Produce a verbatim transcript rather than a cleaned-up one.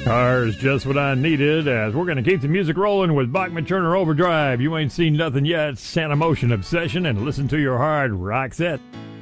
Car's just what I needed, as we're going to keep the music rolling with Bachman Turner Overdrive. You ain't seen nothing yet. Santa Motion Obsession, and listen to your hard rock set.